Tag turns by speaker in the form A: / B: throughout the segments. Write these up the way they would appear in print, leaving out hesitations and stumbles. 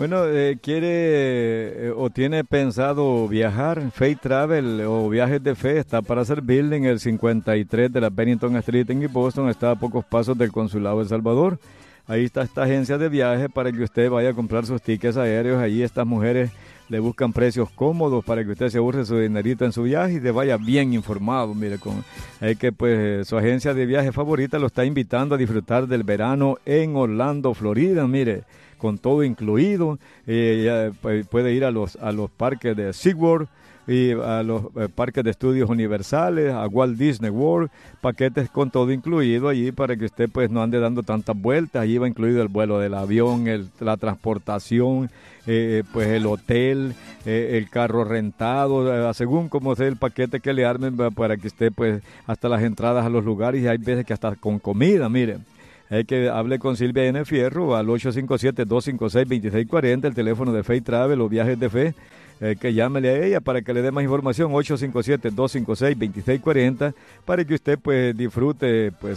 A: Bueno, quiere o tiene pensado viajar. Faith Travel o Viajes de Fe está para servirle en el 53 de la Bennington Street en East Boston. Está a pocos pasos del Consulado de El Salvador. Ahí está esta agencia de viaje para que usted vaya a comprar sus tickets aéreos. Allí estas mujeres le buscan precios cómodos para que usted se ahorre su dinerito en su viaje y le vaya bien informado. Mire, es que pues su agencia de viaje favorita lo está invitando a disfrutar del verano en Orlando, Florida. Mire, con todo incluido, puede ir a los parques de SeaWorld y a los parques de estudios universales, a Walt Disney World, paquetes con todo incluido allí para que usted pues no ande dando tantas vueltas. Allí va incluido el vuelo del avión, la transportación, pues el hotel, el carro rentado, según como sea el paquete que le armen para que usted pues hasta las entradas a los lugares, y hay veces que hasta con comida, miren. Hay que hable con Silvia N. Fierro al 857-256-2640, el teléfono de Faith Travel o Viajes de Fe. Que llámele a ella para que le dé más información, 857-256-2640, para que usted pues disfrute pues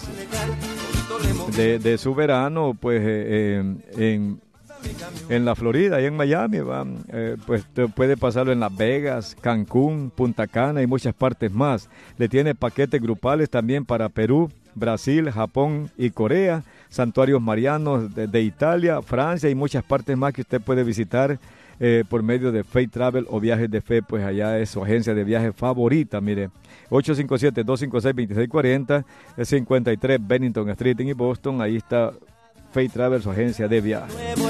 A: de su verano pues en la Florida y en Miami. Pues puede pasarlo en Las Vegas, Cancún, Punta Cana y muchas partes más. Le tiene paquetes grupales también para Perú, Brasil, Japón y Corea, santuarios marianos de Italia, Francia y muchas partes más que usted puede visitar por medio de Faith Travel o Viajes de Fe. Pues allá es su agencia de viaje favorita. Mire, 857-256-2640, 53 Bennington Street en Boston. Ahí está Faith Travel, su agencia de viaje.